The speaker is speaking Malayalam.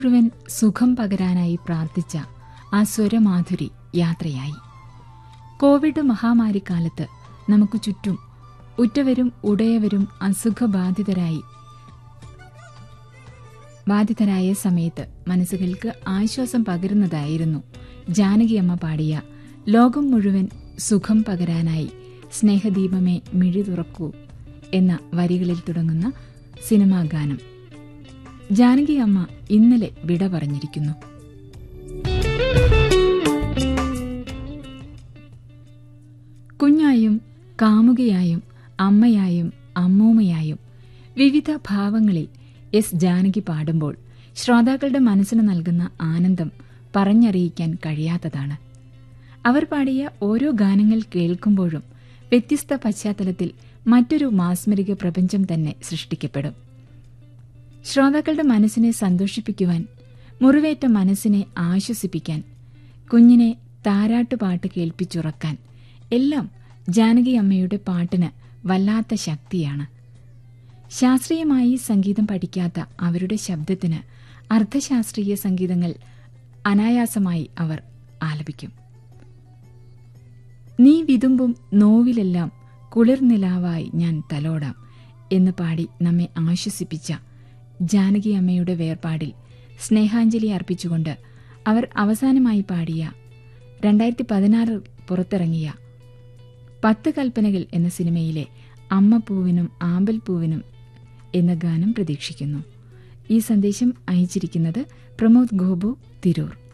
മുഴുവൻ സുഖം പകരാനായി പ്രാർത്ഥിച്ച ആ സ്വരമാധുരി യാത്രയായി. കോവിഡ് മഹാമാരിക്കാലത്ത് നമുക്ക് ചുറ്റും ഉറ്റവരും ഉടയവരും ബാധിതരായ സമയത്ത് മനസ്സുകൾക്ക് ആശ്വാസം പകരുന്നതായിരുന്നു ജാനകിയമ്മ പാടിയ ലോകം മുഴുവൻ സുഖം പകരാനായി സ്നേഹദീപമേ മിഴി തുറക്കൂ എന്ന വരികളിൽ തുടങ്ങുന്ന സിനിമാ ഗാനം. ജാനകിയമ്മ ഇന്നലെ വിട പറഞ്ഞിരിക്കുന്നു. കുഞ്ഞായും കാമുകിയായും അമ്മയായും അമ്മൂമ്മയായും വിവിധ ഭാവങ്ങളിൽ എസ് ജാനകി പാടുമ്പോൾ ശ്രോതാക്കളുടെ മനസ്സിന് നൽകുന്ന ആനന്ദം പറഞ്ഞറിയിക്കാൻ കഴിയാത്തതാണ്. അവർ പാടിയ ഓരോ ഗാനങ്ങൾ കേൾക്കുമ്പോഴും വ്യത്യസ്ത പശ്ചാത്തലത്തിൽ മറ്റൊരു മാസ്മരിക പ്രപഞ്ചം തന്നെ സൃഷ്ടിക്കപ്പെടും. ശ്രോതാക്കളുടെ മനസ്സിനെ സന്തോഷിപ്പിക്കുവാൻ, മുറിവേറ്റ മനസ്സിനെ ആശ്വസിപ്പിക്കാൻ, കുഞ്ഞിനെ താരാട്ടുപാട്ട് കേൾപ്പിച്ചുറക്കാൻ എല്ലാം ജാനകി അമ്മയുടെ പാട്ടിന് വല്ലാത്ത ശക്തിയാണ്. ശാസ്ത്രീയമായി സംഗീതം പഠിക്കാത്ത അവരുടെ ശബ്ദത്തിന് അർദ്ധശാസ്ത്രീയ സംഗീതങ്ങൾ അനായാസമായി അവർ ആലപിക്കും. നീ വിതുമ്പും നോവിലെല്ലാം കുളിർനിലാവായി ഞാൻ തലോടാം എന്ന് പാടി നമ്മെ ആശ്വസിപ്പിച്ച ജാനകി അമ്മയുടെ വേർപാടിൽ സ്നേഹാഞ്ജലി അർപ്പിച്ചുകൊണ്ട് അവർ അവസാനമായി പാടിയ 2016 പുറത്തിറങ്ങിയ 10 കൽപ്പനകൾ എന്ന സിനിമയിലെ അമ്മപ്പൂവിനും ആമ്പൽപ്പൂവിനും എന്ന ഗാനം പ്രതീക്ഷിക്കുന്നു. ഈ സന്ദേശം അയച്ചിരിക്കുന്നത് പ്രമോദ് ഗോപു, തിരൂർ.